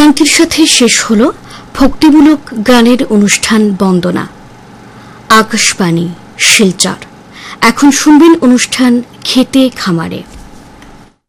ক্লান্তির সাথে শেষ হল ভক্তিমূলক গানের অনুষ্ঠান বন্দনা। আকাশবাণী শিলচর। এখন শুনবেন অনুষ্ঠান খেতে খামারে।